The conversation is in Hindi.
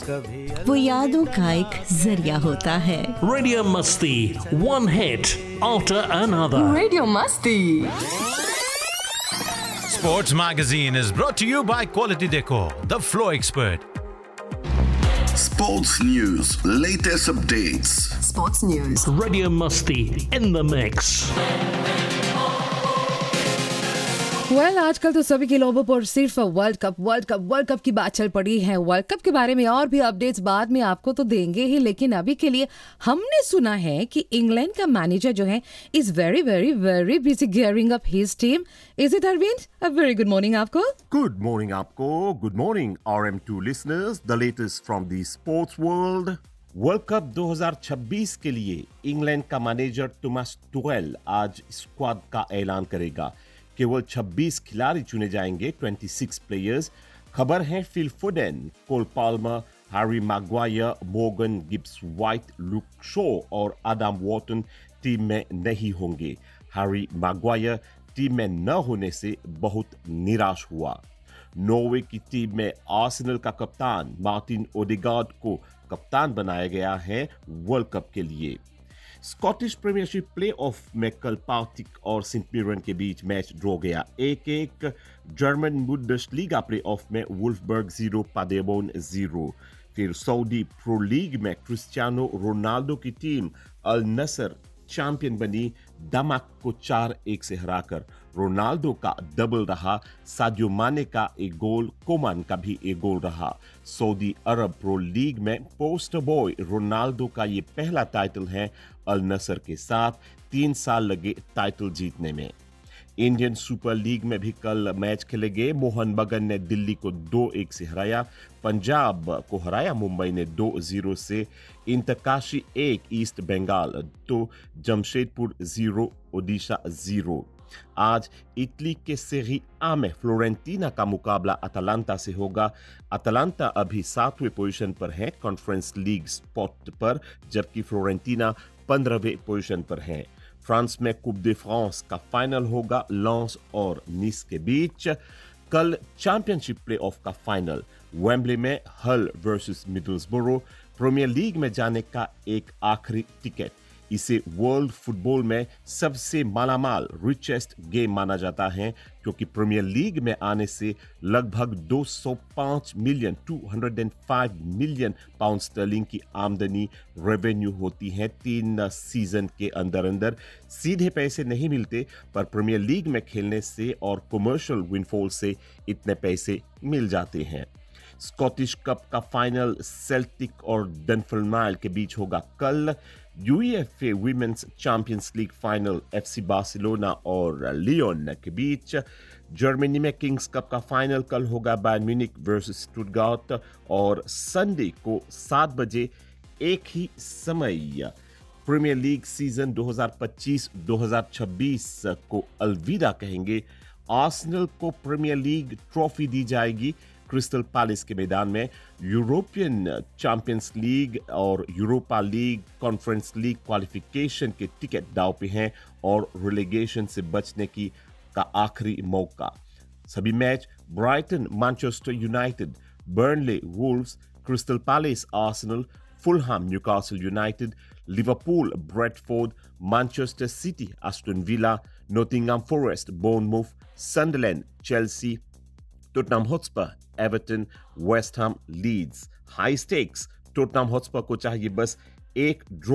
वो यादों का एक जरिया होता है। Radio Musti, one hit after another. Radio Musti. Sports Magazine is brought to you by Quality Decor, the Flow Expert. Sports news, latest updates. Sports news. Radio Musti in the mix. आजकल तो सभी के लोगों पर सिर्फ वर्ल्ड कप की बात चल पड़ी है। वर्ल्ड कप के बारे में और भी अपडेट्स बाद में आपको तो देंगे ही, लेकिन अभी के लिए हमने सुना है कि इंग्लैंड का मैनेजर जो है is very very very busy gearing up his team. Is it Arvind? A very good morning आपको। गुड मॉर्निंग आपको। Good morning RM2 listeners. The latest from the sports world cup 2026 के लिए इंग्लैंड का मैनेजर टॉमस टुहेल आज स्क्वाड का ऐलान करेगा। केवल 26 खिलाड़ी चुने जाएंगे, 26 प्लेयर्स। खबर है फिल फोडेन, कोल Palmer, Harry Maguire, Morgan Gibbs white, look Shaw और एडम वॉटन टीम में नहीं होंगे। हैरी मैग्वायर टीम में न होने से बहुत निराश हुआ। नॉर्वे की टीम में आर्सेनल का कप्तान मार्टिन ओडेगार्ड को कप्तान बनाया गया है वर्ल्ड कप के लिए। स्कॉटिश प्रीमियरशिप प्लेऑफ में कल पार्टिक और सेंट मिरन के बीच मैच ड्रॉ गया 1-1। जर्मन बुंडेसलीगा प्लेऑफ में वुल्फबर्ग 0 पादेर्बोन 0। फिर सऊदी प्रो लीग में क्रिस्टियानो रोनाल्डो की टीम अल नसर चैंपियन बनी दमाक को 4-1 से हराकर। रोनाल्डो का डबल रहा, सादियो माने का एक गोल, कोमान का भी एक गोल रहा। सऊदी अरब प्रो लीग में पोस्टर बॉय रोनाल्डो का ये पहला टाइटल है अल नसर के साथ। 3 साल लगे टाइटल जीतने में। इंडियन सुपर लीग में भी कल मैच खेले गए। मोहन बगान ने दिल्ली को 2-1 से हराया। पंजाब को हराया मुंबई ने 2-0 से। इंतकाशी 1 ईस्ट बंगाल 2, जमशेदपुर 0 ओडिशा 0। आज इटली के सेरी आ में फ्लोरेंटीना का मुकाबला अटलांटा से होगा। अटलांटा अभी 7वें पोजीशन पर है कॉन्फ्रेंस लीग स्पॉट पर, जबकि फ्लोरेंटीना 15वें पोजीशन पर है। फ्रांस में कूप दे फ्रांस का फाइनल होगा लॉन्स और नीस के बीच। कल चैंपियनशिप प्लेऑफ का फाइनल वेम्बले में हल वर्सेस मिडलसब्रो। प्रीमियर लीग में जाने का एक आखिरी टिकट। इसे वर्ल्ड फुटबॉल में सबसे मालामाल रिचेस्ट गेम माना जाता है, क्योंकि प्रीमियर लीग में आने से लगभग 205 मिलियन पाउंड स्टर्लिंग की आमदनी रेवेन्यू होती है 3 सीजन के अंदर। सीधे पैसे नहीं मिलते, पर प्रीमियर लीग में खेलने से और कमर्शियल विनफॉल से इतने पैसे मिल जाते हैं। स्कॉटिश कप का फाइनल सेल्टिक और डनफिल्माइल के बीच होगा कल। UEFA women's champions league final FC Barcelona और लियोन के बीच। जर्मनी में किंग्स कप का फाइनल कल होगा बायर्न म्यूनिख वर्सेस स्टुटगार्ट। और संडे को 7 बजे एक ही समय प्रीमियर लीग सीजन 2025-2026 को अलविदा कहेंगे। आर्सेनल को प्रीमियर लीग ट्रॉफी दी जाएगी क्रिस्टल पैलेस के मैदान में। यूरोपियन चैंपियंस लीग और Europa league conference league qualification के टिकट दांव पे हैं और रिलेगेशन से बचने का आखिरी मौका। सभी match Brighton Manchester United, Burnley Wolves, crystal palace Arsenal, Fulham Newcastle United, Liverpool Bradford, Manchester city Aston villa, Nottingham forest बोर्नमूथ, सनडरलैंड Chelsea, Tottenham Hotspur Everton, West Ham Leeds. High stakes. Tottenham Hotspur को चाहिए बस एक ड्रॉ